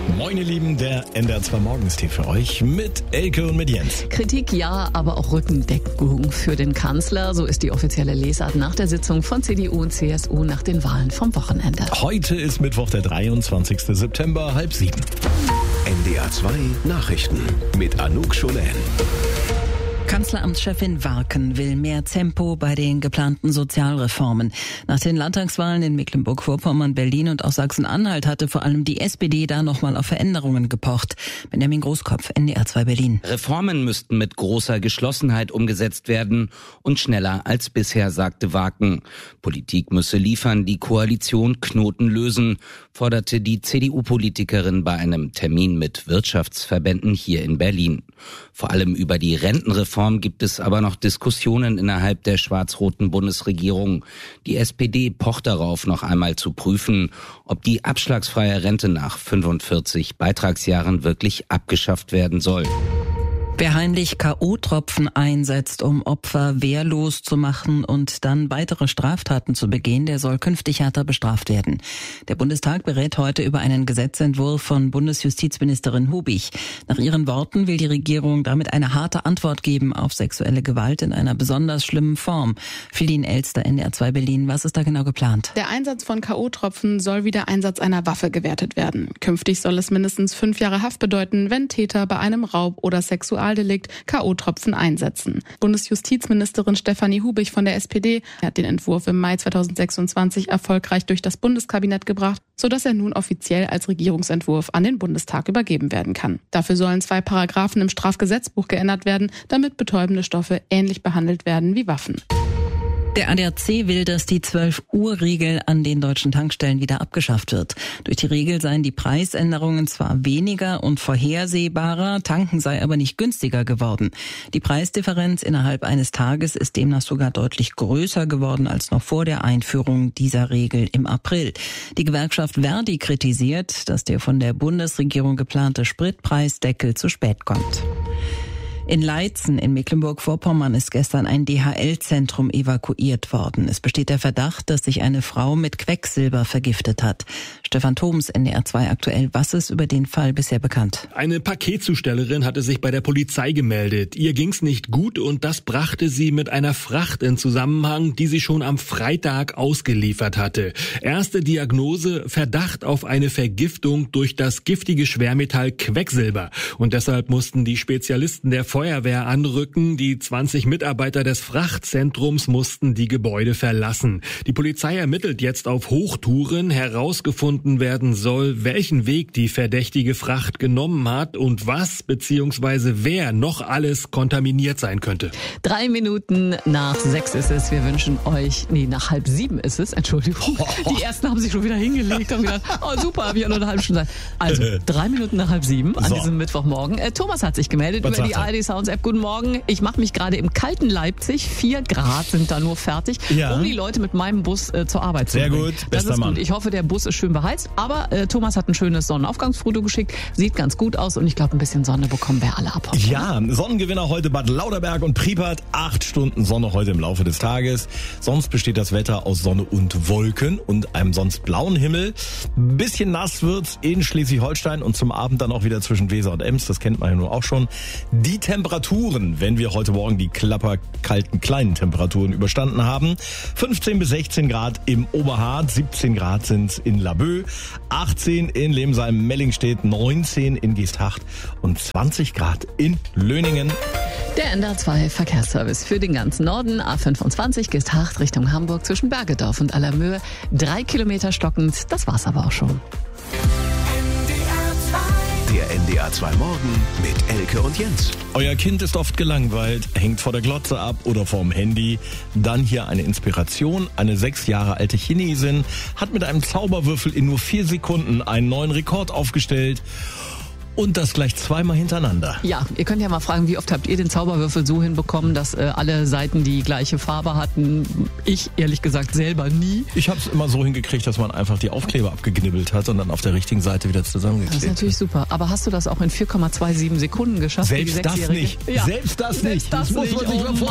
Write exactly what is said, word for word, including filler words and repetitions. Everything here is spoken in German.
Moin ihr Lieben, der N D R zwei Morgenstee für euch mit Elke und mit Jens. Kritik ja, aber auch Rückendeckung für den Kanzler. So ist die offizielle Lesart nach der Sitzung von C D U und C S U nach den Wahlen vom Wochenende. Heute ist Mittwoch, der dreiundzwanzigster September, halb sieben. N D R zwei Nachrichten mit Anouk Scholen. Kanzleramtschefin Warken will mehr Tempo bei den geplanten Sozialreformen. Nach den Landtagswahlen in Mecklenburg-Vorpommern, Berlin und auch Sachsen-Anhalt hatte vor allem die S P D da nochmal auf Veränderungen gepocht. Benjamin Großkopf, N D R zwei Berlin. Reformen müssten mit großer Geschlossenheit umgesetzt werden und schneller als bisher, sagte Warken. Politik müsse liefern, die Koalition Knoten lösen, forderte die C D U-Politikerin bei einem Termin mit Wirtschaftsverbänden hier in Berlin. Vor allem über die Rentenreform gibt es aber noch Diskussionen innerhalb der schwarz-roten Bundesregierung. Die S P D pocht darauf, noch einmal zu prüfen, ob die abschlagsfreie Rente nach fünfundvierzig Beitragsjahren wirklich abgeschafft werden soll. Wer heimlich K O-Tropfen einsetzt, um Opfer wehrlos zu machen und dann weitere Straftaten zu begehen, der soll künftig härter bestraft werden. Der Bundestag berät heute über einen Gesetzentwurf von Bundesjustizministerin Hubig. Nach ihren Worten will die Regierung damit eine harte Antwort geben auf sexuelle Gewalt in einer besonders schlimmen Form. Philin Elster, N D R zwei Berlin. Was ist da genau geplant? Der Einsatz von K O-Tropfen soll wie der Einsatz einer Waffe gewertet werden. Künftig soll es mindestens fünf Jahre Haft bedeuten, wenn Täter bei einem Raub oder Sexualdelikt K O-Tropfen einsetzen. Bundesjustizministerin Stefanie Hubig von der S P D hat den Entwurf im Mai zweitausendsechsundzwanzig erfolgreich durch das Bundeskabinett gebracht, sodass er nun offiziell als Regierungsentwurf an den Bundestag übergeben werden kann. Dafür sollen zwei Paragraphen im Strafgesetzbuch geändert werden, damit betäubende Stoffe ähnlich behandelt werden wie Waffen. Der A D A C will, dass die zwölf Uhr Regel an den deutschen Tankstellen wieder abgeschafft wird. Durch die Regel seien die Preisänderungen zwar weniger und vorhersehbarer, tanken sei aber nicht günstiger geworden. Die Preisdifferenz innerhalb eines Tages ist demnach sogar deutlich größer geworden als noch vor der Einführung dieser Regel im April. Die Gewerkschaft Verdi kritisiert, dass der von der Bundesregierung geplante Spritpreisdeckel zu spät kommt. In Leitzen in Mecklenburg-Vorpommern ist gestern ein D H L-Zentrum evakuiert worden. Es besteht der Verdacht, dass sich eine Frau mit Quecksilber vergiftet hat. Stefan Thoms, N D R zwei aktuell. Was ist über den Fall bisher bekannt? Eine Paketzustellerin hatte sich bei der Polizei gemeldet. Ihr ging's nicht gut und das brachte sie mit einer Fracht in Zusammenhang, die sie schon am Freitag ausgeliefert hatte. Erste Diagnose: Verdacht auf eine Vergiftung durch das giftige Schwermetall Quecksilber. Und deshalb mussten die Spezialisten der Feuerwehr anrücken. Die zwanzig Mitarbeiter des Frachtzentrums mussten die Gebäude verlassen. Die Polizei ermittelt jetzt auf Hochtouren. Herausgefunden werden soll, welchen Weg die verdächtige Fracht genommen hat und was bzw. wer noch alles kontaminiert sein könnte. Drei Minuten nach sechs ist es. Wir wünschen euch, nee, nach halb sieben ist es, Entschuldigung. Die ersten haben sich schon wieder hingelegt und gedacht, oh super, habe ich ja nur eine halbe Stunde Zeit. Also, drei Minuten nach halb sieben an So. diesem Mittwochmorgen. Äh, Thomas hat sich gemeldet Was über die sagt er? A R D Sounds App. Guten Morgen. Ich mache mich gerade im kalten Leipzig. Vier Grad sind da nur fertig, Ja. um die Leute mit meinem Bus äh, zur Arbeit zu Sehr bringen. gut, Das bester ist Mann. gut. Ich hoffe, der Bus ist schön beheizt. Aber äh, Thomas hat ein schönes Sonnenaufgangsfoto geschickt. Sieht ganz gut aus und ich glaube, ein bisschen Sonne bekommen wir alle ab. Heute. Ja, Sonnengewinner heute Bad Lauterberg und Pripyat. Acht Stunden Sonne heute im Laufe des Tages. Sonst besteht das Wetter aus Sonne und Wolken und einem sonst blauen Himmel. Bisschen nass wird's in Schleswig-Holstein und zum Abend dann auch wieder zwischen Weser und Ems. Das kennt man ja nur auch schon. Die Temperaturen, wenn wir heute Morgen die klapperkalten kleinen Temperaturen überstanden haben. fünfzehn bis sechzehn Grad im Oberharz, siebzehn Grad sind's in Laboe, achtzehn in Lemsheim-Mellingstedt, neunzehn in Geesthacht und zwanzig Grad in Löningen. Der N D R zwei Verkehrsservice für den ganzen Norden. A fünfundzwanzig Geesthacht Richtung Hamburg zwischen Bergedorf und Allermöhe. Drei Kilometer stockend. Das war's aber auch schon. Der N D R zwei Morgen mit Elke und Jens. Euer Kind ist oft gelangweilt, hängt vor der Glotze ab oder vorm Handy. Dann hier eine Inspiration. Eine sechs Jahre alte Chinesin hat mit einem Zauberwürfel in nur vier Sekunden einen neuen Rekord aufgestellt. Und das gleich zweimal hintereinander. Ja, ihr könnt ja mal fragen, wie oft habt ihr den Zauberwürfel so hinbekommen, dass äh, alle Seiten die gleiche Farbe hatten? Ich ehrlich gesagt selber nie. Ich habe es immer so hingekriegt, dass man einfach die Aufkleber abgeknibbelt hat und dann auf der richtigen Seite wieder zusammengeklebt. Das ist natürlich super. Aber hast du das auch in vier Komma siebenundzwanzig Sekunden geschafft? Selbst wie die das Sechsjährige? nicht. Ja. Selbst das Selbst nicht. das muss nicht. man sich Oh mal